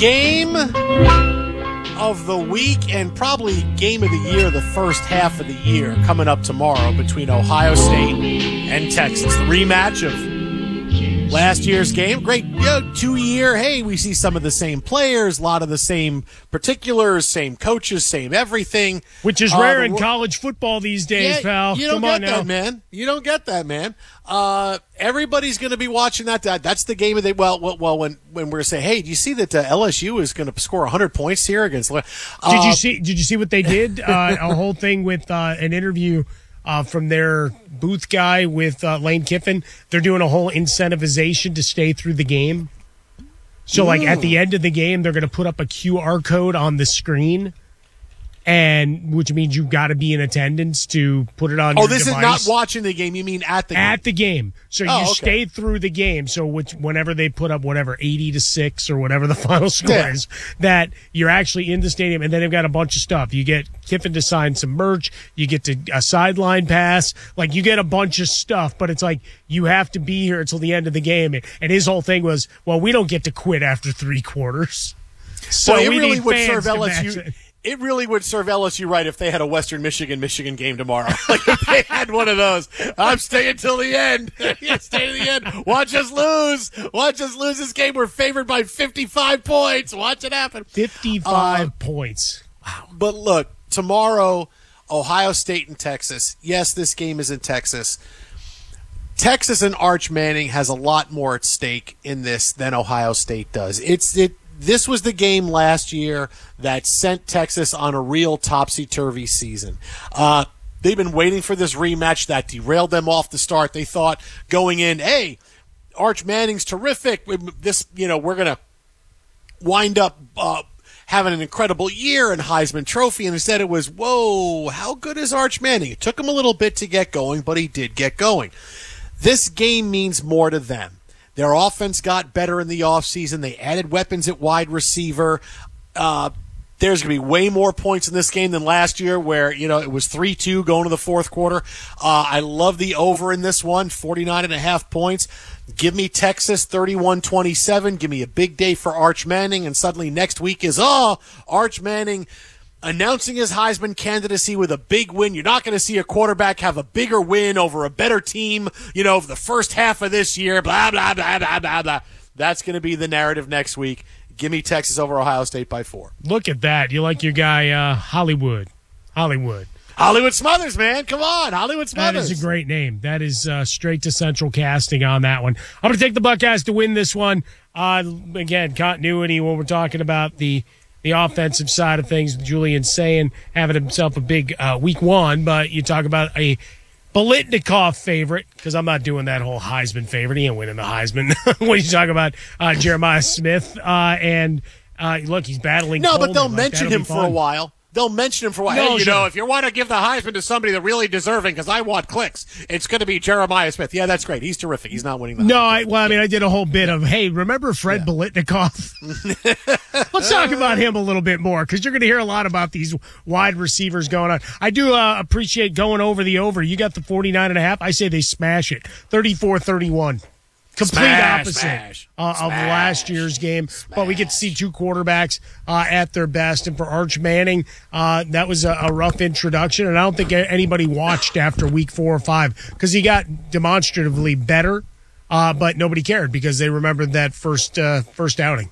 Game of the week and probably game of the year, the first half of the year, coming up tomorrow between Ohio State and Texas. The rematch of last year's game. Great 2-year. Hey, we see some of the same players, a lot of the same particulars, same coaches, same everything. Which is rare in college football these days, pal. You don't get that, man. You don't get that, man. Everybody's going to be watching that. That's the game of the well. When we're going to say, hey, do you see that LSU is going to score 100 points here against? Did you see what they did? A whole thing with an interview from their booth guy with Lane Kiffin. They're doing a whole incentivization to stay through the game. So, like, at the end of the game, they're going to put up a QR code on the screen, and which means you've got to be in attendance to put it on your device. Oh, this is not watching the game. You mean at the game? At the game. So you stay through the game. So whenever they put up 80-6 or whatever the final score is, that you're actually in the stadium, and then they've got a bunch of stuff. You get Kiffin to sign some merch. You get a sideline pass. Like, you get a bunch of stuff, but it's like you have to be here until the end of the game. And his whole thing was, well, we don't get to quit after 3 quarters. So it we really need would fans serve to match LSU. it. It really would serve LSU right if they had a Western Michigan game tomorrow. Like, if they had one of those. I'm staying till the end. Stay to the end. Watch us lose. Watch us lose this game. We're favored by 55 points. Watch it happen. 55 points. Wow. But look, tomorrow, Ohio State and Texas. Yes, this game is in Texas. Texas and Arch Manning has a lot more at stake in this than Ohio State does. This was the game last year that sent Texas on a real topsy-turvy season. They've been waiting for this rematch that derailed them off the start. They thought going in, hey, Arch Manning's terrific. We're going to wind up having an incredible year and Heisman Trophy. And instead it was, whoa, how good is Arch Manning? It took him a little bit to get going, but he did get going. This game means more to them. Their offense got better in the offseason. They added weapons at wide receiver. There's going to be way more points in this game than last year where, it was 3-2 going to the fourth quarter. I love the over in this one, 49.5 points. Give me Texas 31-27. Give me a big day for Arch Manning. And suddenly next week is, Arch Manning announcing his Heisman candidacy with a big win. You're not going to see a quarterback have a bigger win over a better team, for the first half of this year, blah, blah, blah, blah, blah, blah. That's going to be the narrative next week. Give me Texas over Ohio State by 4. Look at that. You like your guy, Hollywood. Hollywood Smothers, man. Come on. Hollywood Smothers. That is a great name. That is straight to central casting on that one. I'm going to take the Buckeyes to win this one. Again, continuity when we're talking about the offensive side of things. Julian saying having himself a big week 1, but you talk about a Biletnikoff favorite, because I'm not doing that whole Heisman favorite. He ain't winning the Heisman. When you talk about Jeremiah Smith, and look, he's battling. No, Coleman. but they'll mention him for a while. They'll mention him for a while. No, hey, if you want to give the Heisman to somebody that's really deserving, because I want clicks, it's going to be Jeremiah Smith. Yeah, that's great. He's terrific. He's not winning the Heisman. I did a whole bit of, hey, remember Fred Biletnikoff? Let's talk about him a little bit more, because you're going to hear a lot about these wide receivers going on. I do appreciate going over the over. You got the 49.5. I say they smash it. 34-31. Complete opposite of last year's game. But we get to see 2 quarterbacks at their best. And for Arch Manning, that was a rough introduction. And I don't think anybody watched after week 4 or 5 because he got demonstratively better, but nobody cared because they remembered that first outing.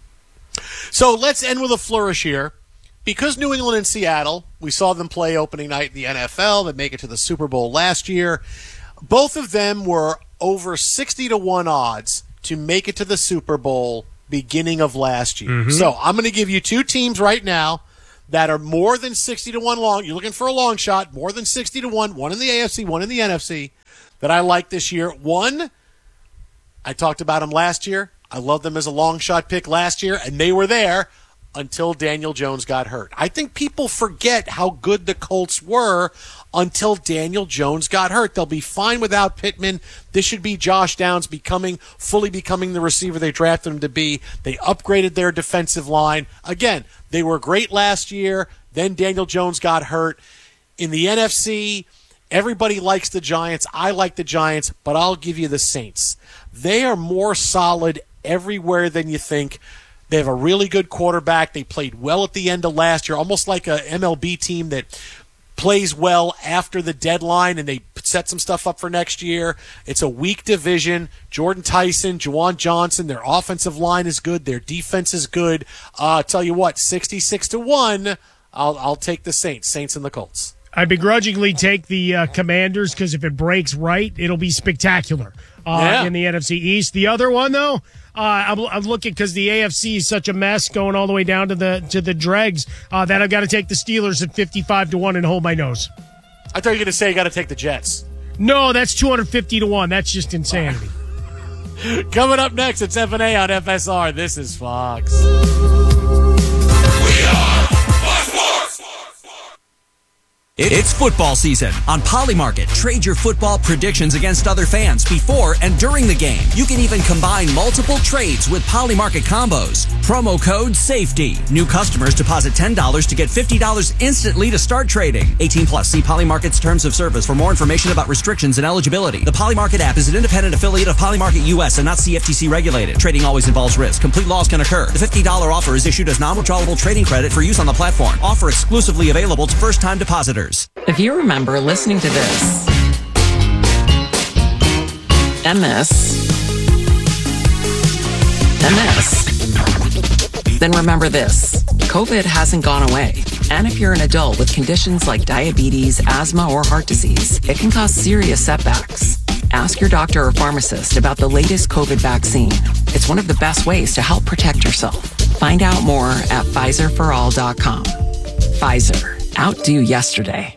So let's end with a flourish here. Because New England and Seattle, we saw them play opening night in the NFL. They make it to the Super Bowl last year. Both of them were over 60-1 odds to make it to the Super Bowl beginning of last year. Mm-hmm. So I'm going to give you 2 teams right now that are more than 60-1 long. You're looking for a long shot, more than 60-1, one in the AFC, one in the NFC, that I like this year. One, I talked about them last year. I loved them as a long shot pick last year, and they were there until Daniel Jones got hurt. I think people forget how good the Colts were until Daniel Jones got hurt. They'll be fine without Pittman. This should be Josh Downs fully becoming the receiver they drafted him to be. They upgraded their defensive line. Again, they were great last year. Then Daniel Jones got hurt. In the NFC, everybody likes the Giants. I like the Giants, but I'll give you the Saints. They are more solid everywhere than you think. They have a really good quarterback. They played well at the end of last year, almost like a MLB team that plays well after the deadline, and they set some stuff up for next year. It's a weak division. Jordan Tyson, Juwan Johnson, their offensive line is good. Their defense is good. Tell you what, 66-1, I'll take the Saints and the Colts. I begrudgingly take the Commanders because if it breaks right, it'll be spectacular in the NFC East. The other one, though, I'm looking because the AFC is such a mess going all the way down to the dregs that I've got to take the Steelers at 55-1 and hold my nose. I thought you were going to say you got to take the Jets. No, that's 250-1. That's just insanity. Coming up next, it's F&A on FSR. This is Fox. We are Fox Sports. It's football season. On Polymarket, trade your football predictions against other fans before and during the game. You can even combine multiple trades with Polymarket combos. Promo code SAFETY. New customers deposit $10 to get $50 instantly to start trading. 18 plus. See Polymarket's terms of service for more information about restrictions and eligibility. The Polymarket app is an independent affiliate of Polymarket US and not CFTC regulated. Trading always involves risk. Complete loss can occur. The $50 offer is issued as non-withdrawable trading credit for use on the platform. Offer exclusively available to first-time depositors. If you remember listening to this, MS, then remember this. COVID hasn't gone away. And if you're an adult with conditions like diabetes, asthma, or heart disease, it can cause serious setbacks. Ask your doctor or pharmacist about the latest COVID vaccine. It's one of the best ways to help protect yourself. Find out more at PfizerForAll.com. Pfizer. Outdo yesterday.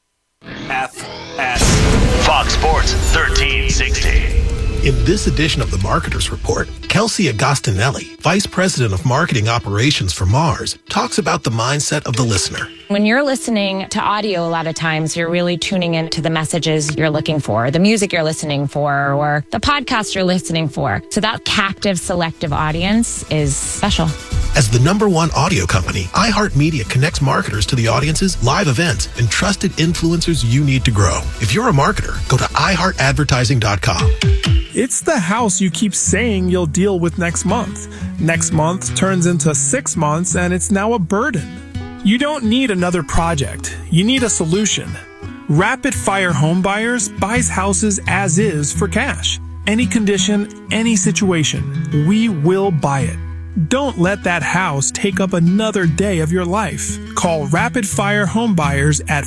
FS Fox Sports 1360. In this edition of the Marketers Report, Kelsey Agostinelli, Vice President of Marketing Operations for Mars, talks about the mindset of the listener. When you're listening to audio, a lot of times you're really tuning into the messages you're looking for, the music you're listening for, or the podcast you're listening for. So that captive, selective audience is special. As the #1 audio company, iHeartMedia connects marketers to the audiences, live events, and trusted influencers you need to grow. If you're a marketer, go to iHeartAdvertising.com. It's the house you keep saying you'll deal with next month. Next month turns into 6 months, and it's now a burden. You don't need another project. You need a solution. Rapid Fire Home Buyers buys houses as is for cash. Any condition, any situation, we will buy it. Don't let that house take up another day of your life. Call Rapid Fire Home Buyers at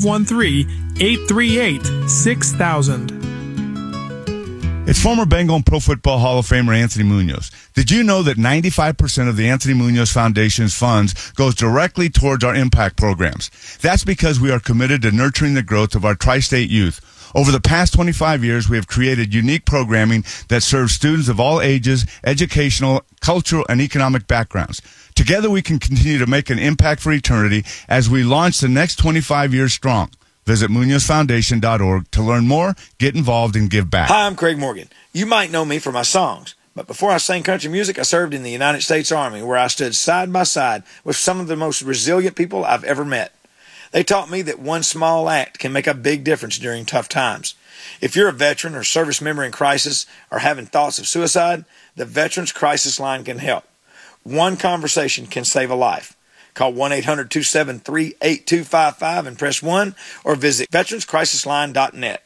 513-838-6000. It's former Bengal and Pro Football Hall of Famer Anthony Munoz. Did you know that 95% of the Anthony Munoz Foundation's funds goes directly towards our impact programs? That's because we are committed to nurturing the growth of our tri-state youth. Over the past 25 years, we have created unique programming that serves students of all ages, educational, cultural, and economic backgrounds. Together, we can continue to make an impact for eternity as we launch the next 25 years strong. Visit MunozFoundation.org to learn more, get involved, and give back. Hi, I'm Craig Morgan. You might know me for my songs, but before I sang country music, I served in the United States Army, where I stood side by side with some of the most resilient people I've ever met. They taught me that one small act can make a big difference during tough times. If you're a veteran or service member in crisis or having thoughts of suicide, the Veterans Crisis Line can help. One conversation can save a life. Call 1-800-273-8255 and press 1 or visit veteranscrisisline.net.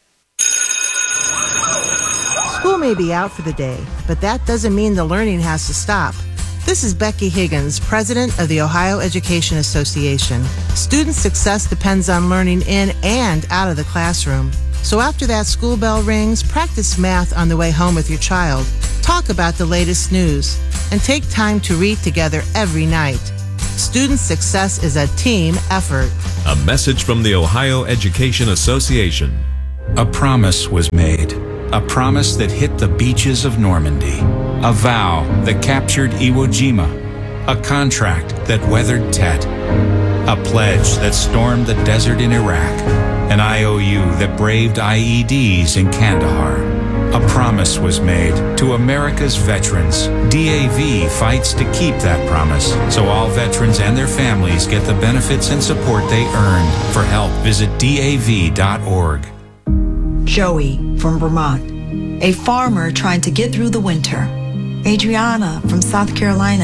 School may be out for the day, but that doesn't mean the learning has to stop. This is Becky Higgins, president of the Ohio Education Association. Student success depends on learning in and out of the classroom. So after that school bell rings, practice math on the way home with your child. Talk about the latest news and take time to read together every night. Student success is a team effort. A message from the Ohio Education Association. A promise was made. A promise that hit the beaches of Normandy. A vow that captured Iwo Jima. A contract that weathered Tet. A pledge that stormed the desert in Iraq. An IOU that braved IEDs in Kandahar. A promise was made to America's veterans. DAV fights to keep that promise, so all veterans and their families get the benefits and support they earned. For help, visit DAV.org. Joey from Vermont, a farmer trying to get through the winter. Adriana from South Carolina,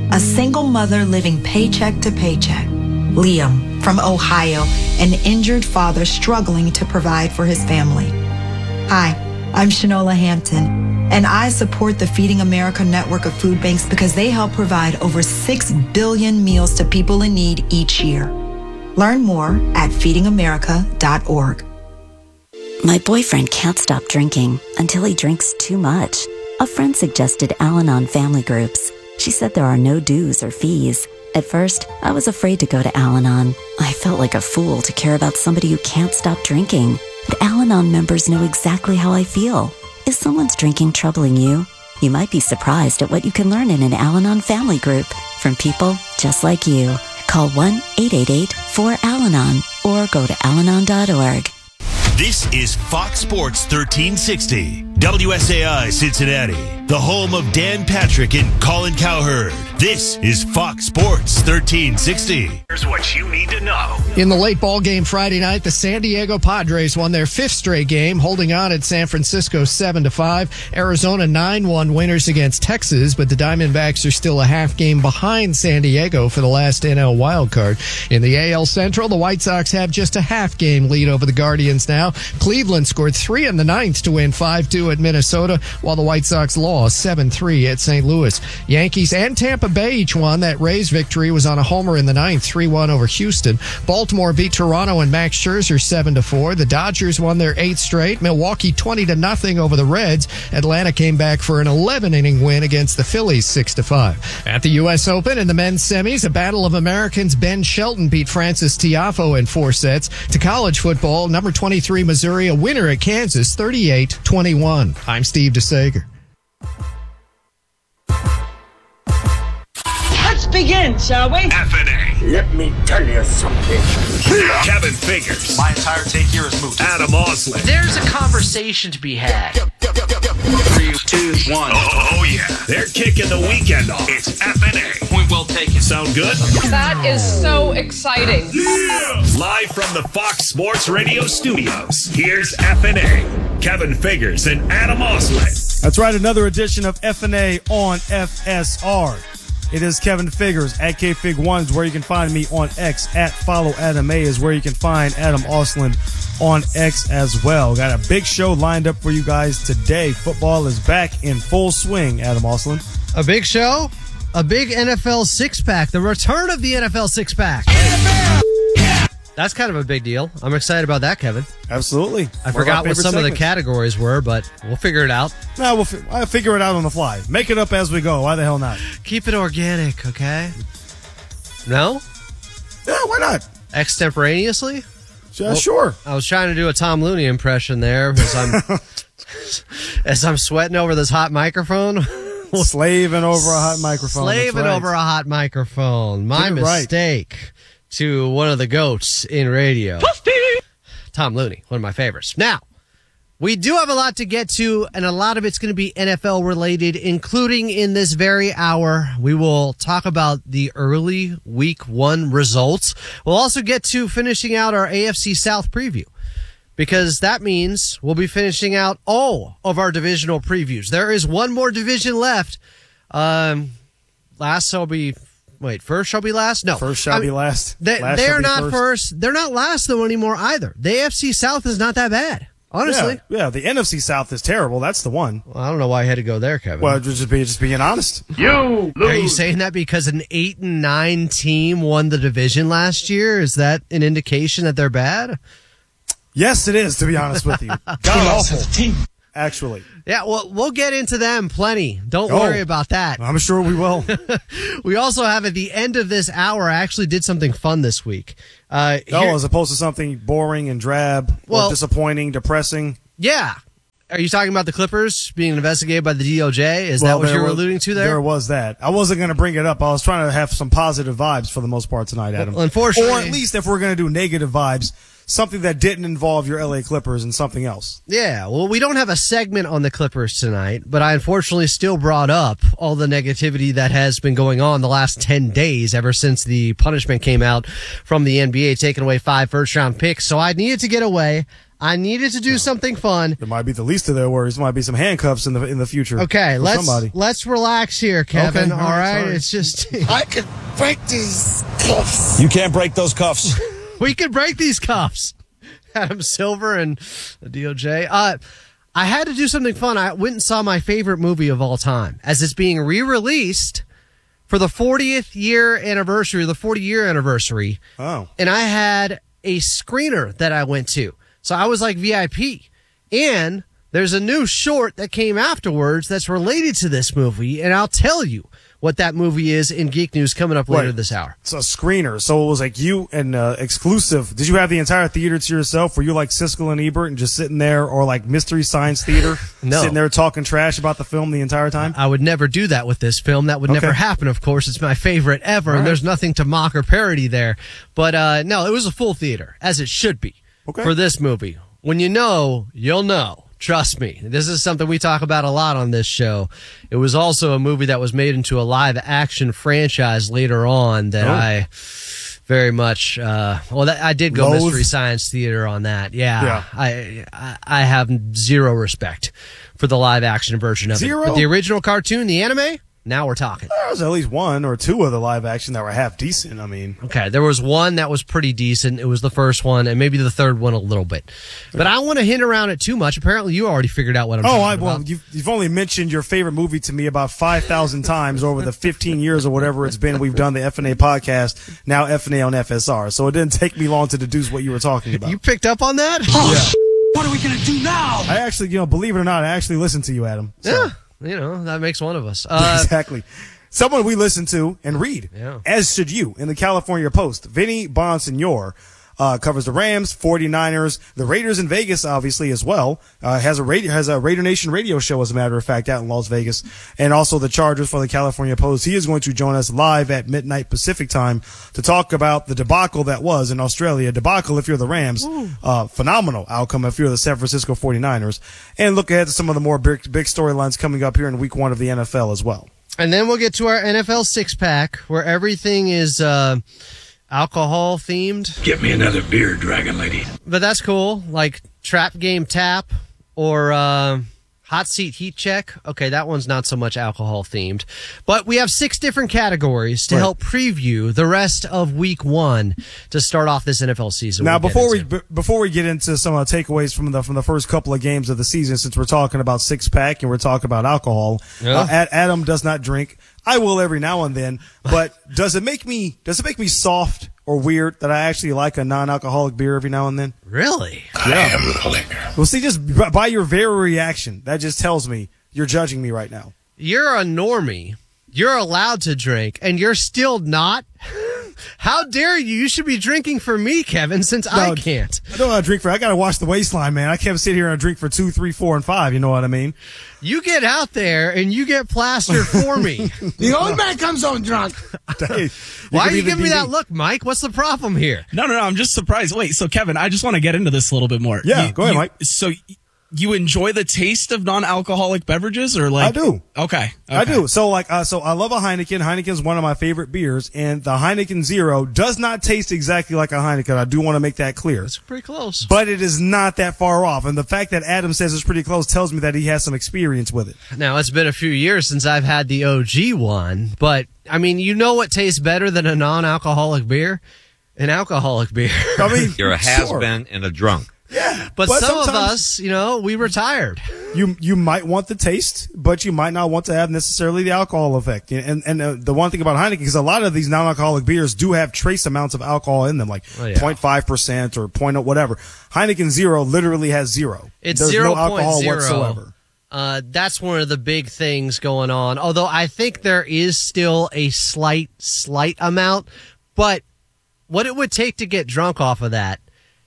a single mother living paycheck to paycheck. Liam from Ohio, an injured father struggling to provide for his family. Hi, I'm Shanola Hampton, and I support the Feeding America network of food banks because they help provide over 6 billion meals to people in need each year. Learn more at feedingamerica.org. My boyfriend can't stop drinking until he drinks too much. A friend suggested Al-Anon family groups. She said there are no dues or fees. At first, I was afraid to go to Al-Anon. I felt like a fool to care about somebody who can't stop drinking. But Al-Anon members know exactly how I feel. If someone's drinking troubling you, you might be surprised at what you can learn in an Al-Anon family group from people just like you. Call 1-888-4AL-ANON or go to alanon.org. This is Fox Sports 1360, WSAI Cincinnati, the home of Dan Patrick and Colin Cowherd. This is Fox Sports 1360. Here's what you need to know. In the late ball game Friday night, the San Diego Padres won their 5th straight game, holding on at San Francisco 7-5. Arizona 9-1 winners against Texas, but the Diamondbacks are still a half game behind San Diego for the last NL wildcard. In the AL Central, the White Sox have just a half game lead over the Guardians now. Cleveland scored 3 in the 9th to win 5-2 at Minnesota, while the White Sox lost 7-3 at St. Louis. Yankees and Tampa Bay each won. That Rays victory was on a homer in the 9th, 3-1 over Houston. Baltimore beat Toronto and Max Scherzer 7-4. The Dodgers won their 8th straight. Milwaukee 20-0 over the Reds. Atlanta came back for an 11-inning win against the Phillies 6-5. At the U.S. Open in the men's semis, a battle of Americans. Ben Shelton beat Francis Tiafoe in 4 sets. To college football, number 23 Missouri, a winner at Kansas 38-21. I'm Steve DeSager. Let's begin, shall we? FNA. Let me tell you something. Kevin Figures. My entire take here is moot. Adam Osley. There's a conversation to be had. 3, 2, 1. Oh, yeah. They're kicking the weekend off. It's FNA. Point well taken. Sound good? That is so exciting. Yeah. Live from the Fox Sports Radio studios, here's FNA. Kevin Figures and Adam Osley. That's right, another edition of FNA on FSR. It is Kevin Figures at KFig1 is where you can find me on X. At Follow Adam A is where you can find Adam Osland on X as well. Got a big show lined up for you guys today. Football is back in full swing, Adam Osland. A big show, a big NFL six-pack, the return of the NFL six-pack. That's kind of a big deal. I'm excited about that, Kevin. Absolutely. I forgot what some of the categories were, but we'll figure it out. No, I'll figure it out on the fly. Make it up as we go. Why the hell not? Keep it organic, okay? No? Yeah, why not? Extemporaneously? Sure. I was trying to do a Tom Looney impression there as I'm sweating over this hot microphone. Slaving over a hot microphone. Slaving over a hot microphone. My mistake. Right. To one of the GOATs in radio. Tom Looney, one of my favorites. Now, we do have a lot to get to, and a lot of it's going to be NFL related, including in this very hour. We will talk about the early week 1 results. We'll also get to finishing out our AFC South preview, because that means we'll be finishing out all of our divisional previews. There is one more division left. First shall be last? No. First shall be last. They're not first. They're not last, though, anymore either. The AFC South is not that bad, honestly. Yeah, the NFC South is terrible. That's the one. Well, I don't know why I had to go there, Kevin. Well, just being honest. You lose. Are you saying that because an 8-9 team won the division last year? Is that an indication that they're bad? Yes, it is, to be honest with you. God awful. Actually. Yeah, well, we'll get into them plenty. Don't worry about that. I'm sure we will. We also have at the end of this hour, I actually did something fun this week. As opposed to something boring and drab or disappointing, depressing. Yeah. Are you talking about the Clippers being investigated by the DOJ? Is that what you were alluding to there? There was that. I wasn't going to bring it up. I was trying to have some positive vibes for the most part tonight, Adam. Well, unfortunately. Or at least if we're going to do negative vibes, something that didn't involve your LA Clippers and something else. Yeah, well, we don't have a segment on the Clippers tonight, but I unfortunately still brought up all the negativity that has been going on the last 10 days ever since the punishment came out from the NBA, taking away 5 first-round picks. So I needed to get away. I needed to do something fun. It might be the least of their worries. There might be some handcuffs in the future. Okay, somebody. let's relax here, Kevin. Okay, all right, sorry. it's just I can break these cuffs. You can't break those cuffs. we can break these cuffs. Adam Silver and the DOJ. I had to do something fun. I went and saw my favorite movie of all time as it's being re-released for the 40th year anniversary, the 40-year anniversary. Oh. And I had a screener that I went to. So I was like VIP. And there's a new short that came afterwards that's related to this movie. And I'll tell you what that movie is in Geek News coming up later this hour. It's a screener. So it was like you and exclusive. Did you have the entire theater to yourself? Were you like Siskel and Ebert and just sitting there, or like Mystery Science Theater? No. Sitting there talking trash about the film the entire time? I would never do that with this film. That would never happen, of course. It's my favorite ever, and there's nothing to mock or parody there. But no, it was a full theater, as it should be for this movie. When you know, you'll know. Trust me. This is something we talk about a lot on this show. It was also a movie that was made into a live-action franchise later on that I very much I did go Mystery Science Theater on that. Yeah. I have zero respect for the live-action version of it. But the original cartoon, the anime, now we're talking. There was at least one or two of the live action that were half decent. I mean, okay, there was one that was pretty decent. It was the first one, and maybe the third one a little bit. But I don't want to hint around it too much. Apparently, you already figured out what I'm talking about. You've only mentioned your favorite movie to me about 5,000 times over the 15 years or whatever it's been. We've done the FNA podcast, now FNA on FSR. So it didn't take me long to deduce what you were talking about. You picked up on that? Yeah. What are we going to do now? I actually, believe it or not, I actually listened to you, Adam. So. Yeah. That makes one of us. Exactly. Someone we listen to and read, as should you, in the California Post. Vinny Bonsignor covers the Rams, 49ers, the Raiders in Vegas, obviously, as well. Has a Raider Nation radio show, as a matter of fact, out in Las Vegas, and also the Chargers for the California Post. He is going to join us live at midnight Pacific time to talk about the debacle that was in Australia. Debacle if you're the Rams. Phenomenal outcome if you're the San Francisco 49ers. And look ahead to some of the more big storylines coming up here in week 1 of the NFL as well. And then we'll get to our NFL six-pack, where everything is alcohol themed. Get me another beer, Dragon Lady. But that's cool. Like Trap Game Tap or Hot Seat Heat Check. Okay, that one's not so much alcohol themed. But we have 6 different categories to help preview the rest of week 1 to start off this NFL season. Now, before we get into some takeaways from the first couple of games of the season, since we're talking about six-pack and we're talking about alcohol, Adam does not drink. I will every now and then, but does it make me soft or weird that I actually like a non-alcoholic beer every now and then? Really? Yeah. I am the liquor. Well, see, just by your very reaction, that just tells me you're judging me right now. You're a normie. You're allowed to drink, and you're still not? How dare you? You should be drinking for me, Kevin, since I can't. I don't want to drink I got to watch the waistline, man. I can't sit here and drink for 2, 3, 4, and 5. You know what I mean? You get out there and you get plastered for me. The old man comes home drunk. Why are you giving me that look, Mike? What's the problem here? No, I'm just surprised. Wait, so Kevin, I just want to get into this a little bit more. Yeah, go ahead, Mike. So you enjoy the taste of non-alcoholic beverages, or like? I do. Okay. I do. So so I love a Heineken. Heineken's one of my favorite beers, and the Heineken Zero does not taste exactly like a Heineken. I do want to make that clear. It's pretty close. But it is not that far off, and the fact that Adam says it's pretty close tells me that he has some experience with it. Now, it's been a few years since I've had the OG one, but, I mean, you know what tastes better than a non-alcoholic beer? An alcoholic beer. I mean, you're a has-been and a drunk. Yeah, but some of us, we retired. You might want the taste, but you might not want to have necessarily the alcohol effect. And the one thing about Heineken is a lot of these non-alcoholic beers do have trace amounts of alcohol in them, like 0.5% or point whatever. Heineken Zero literally has zero. There's 0.0 no alcohol whatsoever. That's one of the big things going on. Although I think there is still a slight amount, but what it would take to get drunk off of that,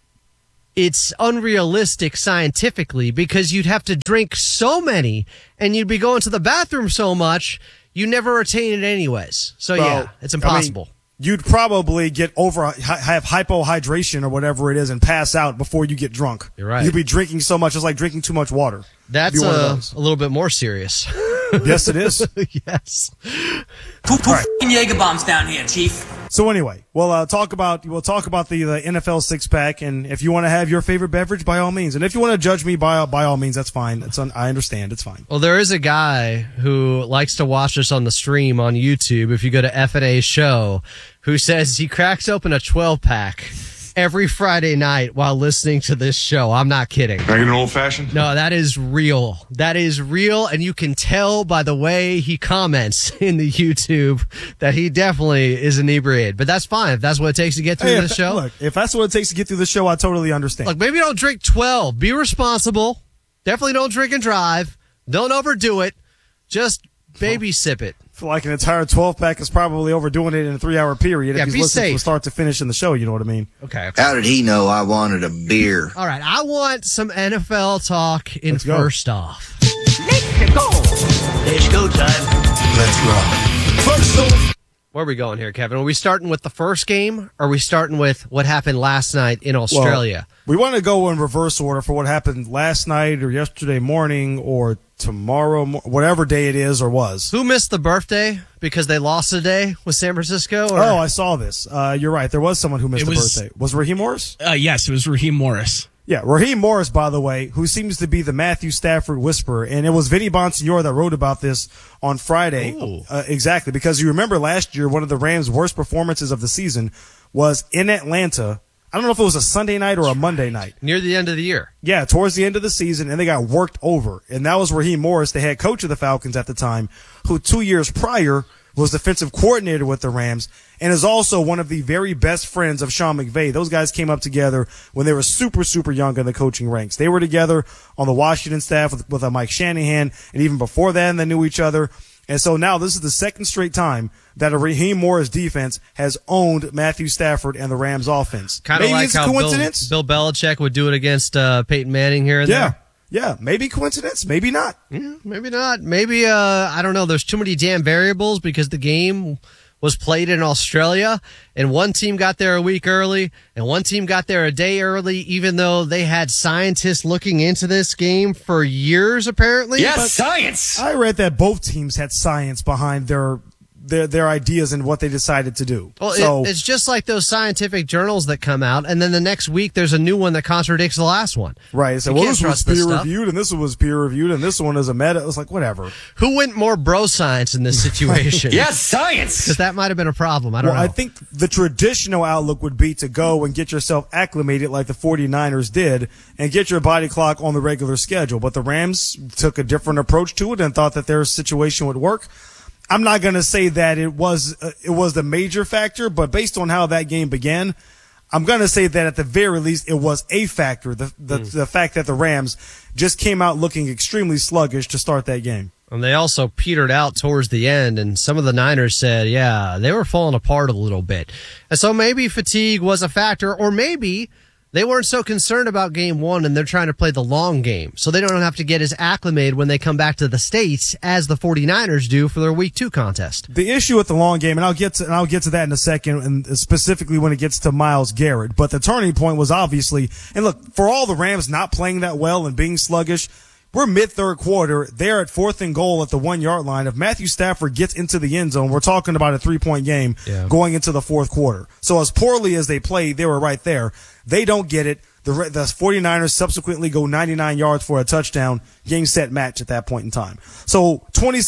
it's unrealistic scientifically, because you'd have to drink so many and you'd be going to the bathroom so much, you never retain it anyways. So it's impossible. I mean, you'd probably have hypohydration or whatever it is and pass out before you get drunk. You're right. You'd be drinking so much, it's like drinking too much water. That's a little bit more serious. Yes, it is. Yes. Put Jaeger bombs down here, Chief. So anyway, we'll talk about the NFL six pack, and if you want to have your favorite beverage, by all means, and if you want to judge me, by all means, that's fine. I understand, it's fine. Well, there is a guy who likes to watch us on the stream on YouTube. If you go to FNA's show, who says he cracks open a 12-pack every Friday night while listening to this show. I'm not kidding. Can I get an old fashioned? No, that is real. That is real, and you can tell by the way he comments in the YouTube that he definitely is inebriated. But that's fine if that's what it takes to get through the show. Look, if that's what it takes to get through the show, I totally understand. Look, maybe don't drink 12. Be responsible. Definitely don't drink and drive. Don't overdo it. Just baby sip it. I feel like an entire 12-pack is probably overdoing it in a 3-hour period. Yeah, if he's be listening safe. from start to finish in the show, you know what I mean? Okay. How did he know I wanted a beer? All right, I want some NFL talk in Let's go. first off. Let's go. Let's go time. Let's rock. First off. Where are we going here, Kevin? Are we starting with the first game, or are we starting with what happened last night in Australia? Well, we want to go in reverse order for what happened last night or yesterday morning or tomorrow, whatever day it is or was. Who missed the birthday because they lost a day with San Francisco? Or? Oh, I saw this. You're right. There was someone who missed the birthday. Was Raheem Morris? Yes, it was Raheem Morris. Yeah, Raheem Morris, by the way, who seems to be the Matthew Stafford whisperer. And it was Vinny Bonsignore that wrote about this on Friday. Exactly, because you remember last year, one of the Rams' worst performances of the season was in Atlanta. I don't know if it was a Sunday night or a Monday night. Near the end of the year. Yeah, towards the end of the season, and they got worked over. And that was Raheem Morris, the head coach of the Falcons at the time, who 2 years prior was defensive coordinator with the Rams and is also one of the very best friends of Sean McVay. Those guys came up together when they were super, super young in the coaching ranks. They were together on the Washington staff with Mike Shanahan, and even before that, they knew each other. And so now this is the second straight time that a Raheem Morris defense has owned Matthew Stafford and the Rams offense. Kind of like it's a how coincidence. Bill Belichick would do it against Peyton Manning here and there. Yeah, maybe coincidence, maybe not. Maybe not. Maybe, I don't know. There's too many damn variables because the game was played in Australia, and one team got there a week early, and one team got there a day early, even though they had scientists looking into this game for years, apparently. Yes, But science! I read that both teams had science behind their ideas and what they decided to do. Well, so it's just like those scientific journals that come out, and then the next week there's a new one that contradicts the last one. Right. So, You well, can't this was trust this stuff. peer-reviewed, and this one was peer-reviewed, and this one is a meta. It was like, whatever. Who went more bro science in this situation? Yes, science! Because that might have been a problem. I don't know. I think the traditional outlook would be to go and get yourself acclimated like the 49ers did and get your body clock on the regular schedule. But the Rams took a different approach to it and thought that their situation would work. I'm not going to say that it was the major factor, but based on how that game began, I'm going to say that at the very least it was a factor. The fact that the Rams just came out looking extremely sluggish to start that game. And they also petered out towards the end, and some of the Niners said, yeah, they were falling apart a little bit. And so maybe fatigue was a factor, or maybe they weren't so concerned about game one and they're trying to play the long game. So they don't have to get as acclimated when they come back to the States as the 49ers do for their week 2 contest. The issue with the long game, and I'll get to that in a second, and specifically when it gets to Myles Garrett, but the turning point was obviously, and look, for all the Rams not playing that well and being sluggish, we're mid-third quarter. They're at 4th and goal at the 1-yard line. If Matthew Stafford gets into the end zone, we're talking about a 3-point game going into the 4th quarter. So as poorly as they played, they were right there. They don't get it. The 49ers subsequently go 99 yards for a touchdown, game, set, match at that point in time. So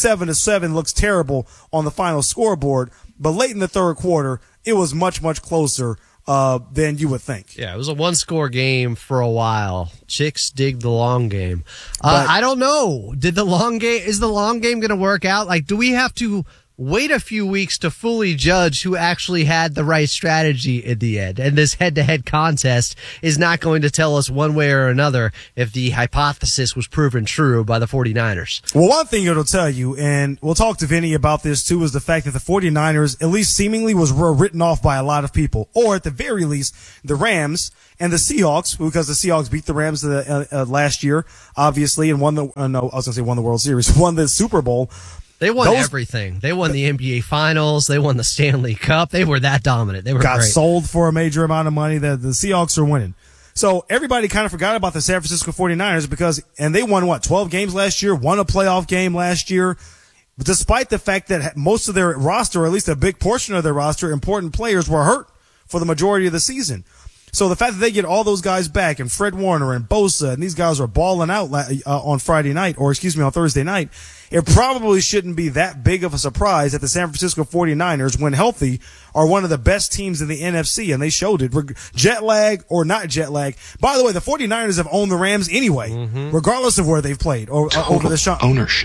27-7 looks terrible on the final scoreboard, but late in the third quarter, it was much, much closer than you would think. Yeah, it was a 1-score game for a while. Chicks dig the long game. I don't know. Is the long game going to work out? Like, do we have to wait a few weeks to fully judge who actually had the right strategy in the end? And this head-to-head contest is not going to tell us one way or another if the hypothesis was proven true by the 49ers. Well, one thing it'll tell you, and we'll talk to Vinny about this too, is the fact that the 49ers, at least seemingly, were written off by a lot of people. Or at the very least, the Rams and the Seahawks, because the Seahawks beat the Rams last year, obviously, and won the World Series, won the Super Bowl. They won everything. They won the NBA Finals. They won the Stanley Cup. They were that dominant. They were got great. sold for a major amount of money. The Seahawks are winning. So everybody kind of forgot about the San Francisco 49ers and they won 12 games last year, won a playoff game last year. despite the fact that most of their roster, or at least a big portion of their roster, important players were hurt for the majority of the season. So the fact that they get all those guys back, and Fred Warner and Bosa, and these guys are balling out on Thursday night, it probably shouldn't be that big of a surprise that the San Francisco 49ers, when healthy, are one of the best teams in the NFC, and they showed it. Jet lag or not jet lag. By the way, the 49ers have owned the Rams anyway, regardless of where they've played, over the Sean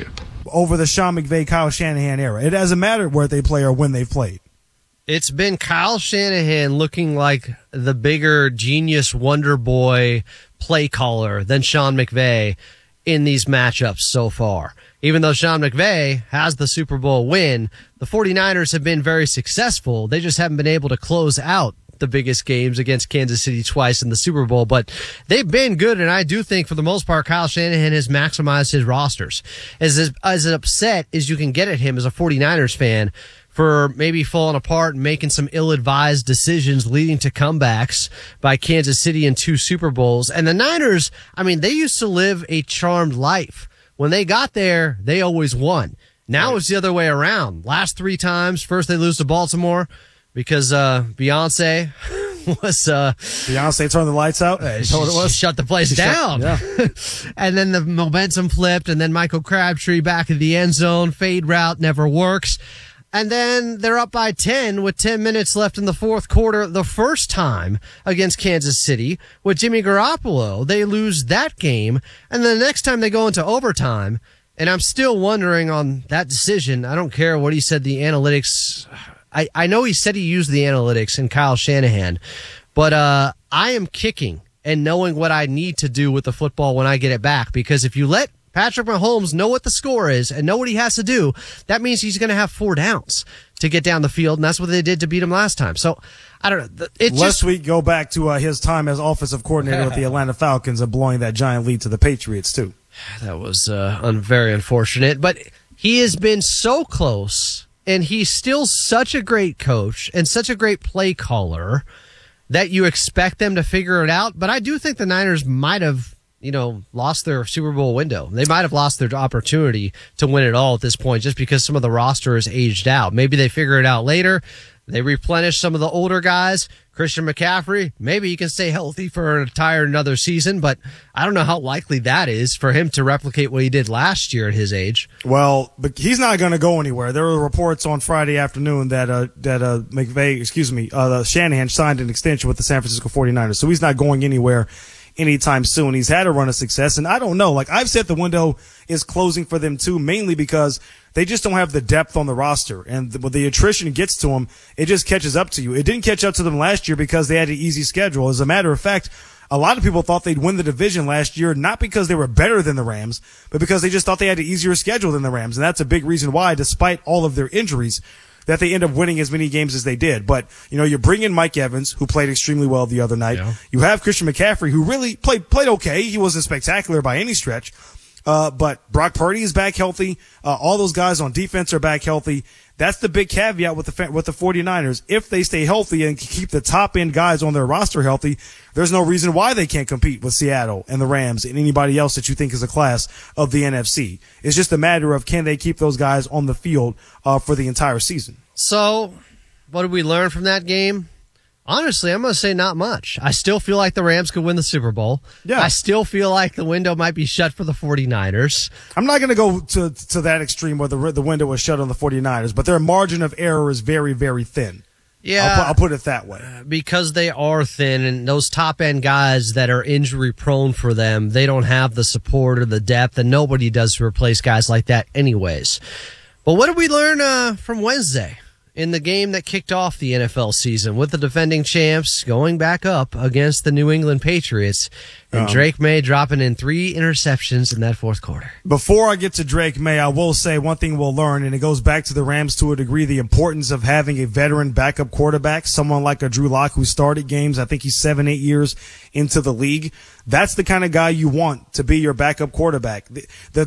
McVay, Kyle Shanahan era. It doesn't matter where they play or when they've played. It's been Kyle Shanahan looking like the bigger genius wonder boy play caller than Sean McVay in these matchups so far. Even though Sean McVay has the Super Bowl win, the 49ers have been very successful. They just haven't been able to close out the biggest games against Kansas City twice in the Super Bowl, but they've been good, and I do think for the most part Kyle Shanahan has maximized his rosters. As upset as you can get at him as a 49ers fan for maybe falling apart and making some ill-advised decisions leading to comebacks by Kansas City in 2 Super Bowls. And the Niners, I mean, they used to live a charmed life. When they got there, they always won. Now it's the other way around. Last 3 times, first they lose to Baltimore because Beyonce turned the lights out. Shut the place down. And then the momentum flipped, and then Michael Crabtree back in the end zone. Fade route never works. And then they're up by 10 with 10 minutes left in the fourth quarter the first time against Kansas City with Jimmy Garoppolo. They lose that game. And then the next time they go into overtime, and I'm still wondering on that decision. I don't care what he said the analytics. I know he said he used the analytics in Kyle Shanahan, but I am kicking and knowing what I need to do with the football when I get it back. Because if you let Patrick Mahomes know what the score is and know what he has to do, that means he's going to have 4 downs to get down the field, and that's what they did to beat him last time. So, I don't know. Last week, go back to his time as offensive coordinator with the Atlanta Falcons and blowing that giant lead to the Patriots, too. That was very unfortunate, but he has been so close, and he's still such a great coach and such a great play caller that you expect them to figure it out. But I do think the Niners might have lost their Super Bowl window. They might have lost their opportunity to win it all at this point just because some of the roster is aged out. Maybe they figure it out later. They replenish some of the older guys. Christian McCaffrey, maybe he can stay healthy for an entire another season, but I don't know how likely that is for him to replicate what he did last year at his age. Well, but he's not going to go anywhere. There were reports on Friday afternoon that Shanahan signed an extension with the San Francisco 49ers, so he's not going anywhere anytime soon. He's had a run of success, and I don't know. Like I've said, the window is closing for them too, mainly because they just don't have the depth on the roster, and when the attrition gets to them, it just catches up to you. It didn't catch up to them last year because they had an easy schedule. As a matter of fact, a lot of people thought they'd win the division last year, not because they were better than the Rams, but because they just thought they had an easier schedule than the Rams, and that's a big reason why, despite all of their injuries, that they end up winning as many games as they did. But, you bring in Mike Evans, who played extremely well the other night. Yeah. You have Christian McCaffrey, who really played okay. He wasn't spectacular by any stretch. But Brock Purdy is back healthy. All those guys on defense are back healthy. That's the big caveat with the 49ers. If they stay healthy and keep the top end guys on their roster healthy, there's no reason why they can't compete with Seattle and the Rams and anybody else that you think is a class of the NFC. It's just a matter of can they keep those guys on the field for the entire season. So, what did we learn from that game? Honestly, I'm going to say not much. I still feel like the Rams could win the Super Bowl. Yeah. I still feel like the window might be shut for the 49ers. I'm not going to go to that extreme where the window was shut on the 49ers, but their margin of error is very, very thin. Yeah. I'll put it that way. Because they are thin, and those top-end guys that are injury-prone for them, they don't have the support or the depth, and nobody does to replace guys like that anyways. But what did we learn from Wednesday? In the game that kicked off the NFL season with the defending champs going back up against the New England Patriots, and Drake May dropping in 3 interceptions in that fourth quarter. Before I get to Drake May, I will say one thing we'll learn, and it goes back to the Rams to a degree, the importance of having a veteran backup quarterback, someone like a Drew Lock who started games. I think he's 7-8 years into the league. That's the kind of guy you want to be your backup quarterback. The